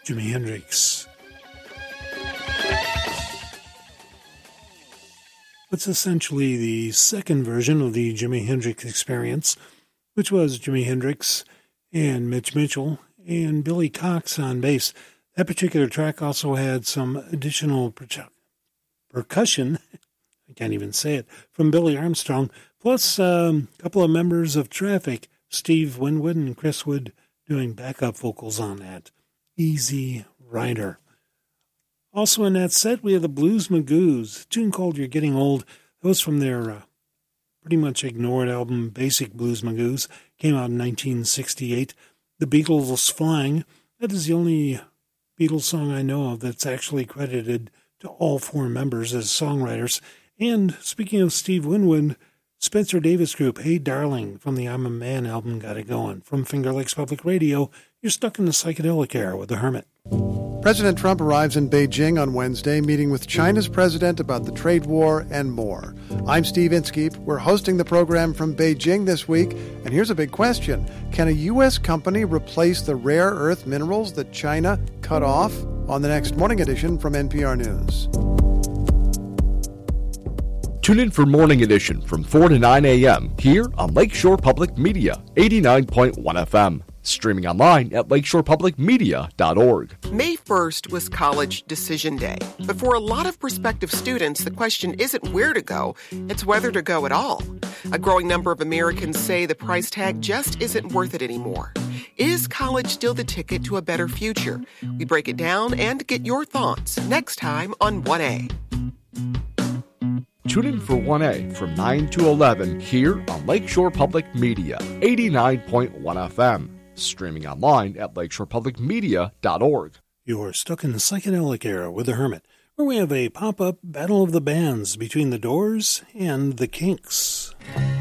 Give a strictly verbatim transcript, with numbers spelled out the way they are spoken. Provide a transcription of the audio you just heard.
Jimi Hendrix. It's essentially the second version of the Jimi Hendrix Experience, which was Jimi Hendrix and Mitch Mitchell and Billy Cox on bass. That particular track also had some additional per- percussion, I can't even say it, from Billy Armstrong, plus um, a couple of members of Traffic, Steve Winwood and Chris Wood, doing backup vocals on that. Easy Rider. Also in that set, we have the Blues Magoos, a tune called You're Getting Old. That was from their uh, pretty much ignored album, Basic Blues Magoos. Came out in nineteen sixty-eight. The Beatles Flying. That is the only Beatles song I know of that's actually credited to all four members as songwriters. And speaking of Steve Winwood, Spencer Davis Group, Hey Darling, from the I'm a Man album, got it going. From Finger Lakes Public Radio, you're stuck in the psychedelic era with The Hermit. President Trump arrives in Beijing on Wednesday, meeting with China's president about the trade war and more. I'm Steve Inskeep. We're hosting the program from Beijing this week, and here's a big question. Can a U S company replace the rare earth minerals that China cut off? On the next Morning Edition from N P R News. Tune in for Morning Edition from four to nine a.m. here on Lakeshore Public Media, eighty-nine point one F M. Streaming online at lakeshore public media dot org. May first was College Decision Day. But for a lot of prospective students, the question isn't where to go, it's whether to go at all. A growing number of Americans say the price tag just isn't worth it anymore. Is college still the ticket to a better future? We break it down and get your thoughts next time on one A. Tune in for one A from nine to eleven here on Lakeshore Public Media, eighty-nine point one F M. Streaming online at lakeshore public media dot org. You're stuck in the psychedelic era with The Hermit, where we have a pop-up battle of the bands between The Doors and The Kinks.